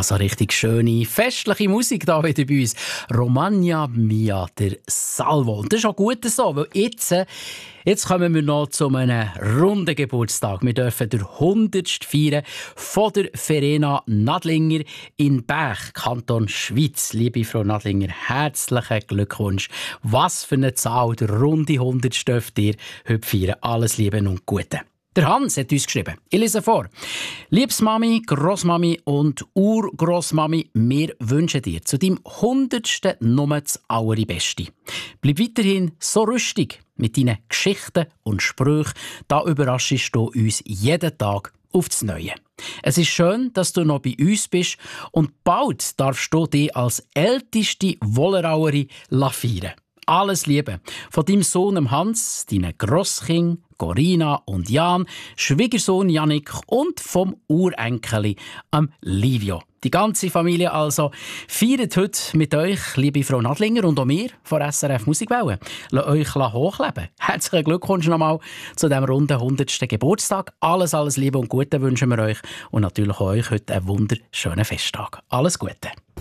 Ja, so richtig schöne, festliche Musik da wieder bei uns. Romagna Mia, der Salvo. Und das ist auch gut so, weil jetzt kommen wir noch zu einem runden Geburtstag. Wir dürfen den 100. feiern von der Verena Nadlinger in Bech, Kanton Schweiz. Liebe Frau Nadlinger, herzlichen Glückwunsch. Was für eine Zahl, der runde 100. dürft ihr heute feiern. Alles Liebe und Gute. Der Hans hat uns geschrieben. Ich lese vor. Liebes Mami, Grossmami und Urgrossmami, wir wünschen dir zu deinem 100. nur das Allerbeste. Bleib weiterhin so rüstig mit deinen Geschichten und Sprüchen. Da überraschst du uns jeden Tag aufs Neue. Es ist schön, dass du noch bei uns bist und bald darfst du dich als älteste Wollerauerin feiern. Alles Liebe von deinem Sohn Hans, deinen Grosskind Corina und Jan, Schwiegersohn Jannik und vom Urenkeli Livio. Die ganze Familie also feiert heute mit euch, liebe Frau Nadlinger und auch wir von SRF Musikwelle. Lasst euch hochleben. Herzlichen Glückwunsch nochmal zu diesem runden 100. Geburtstag. Alles Liebe und Gute wünschen wir euch und natürlich auch euch heute einen wunderschönen Festtag. Alles Gute.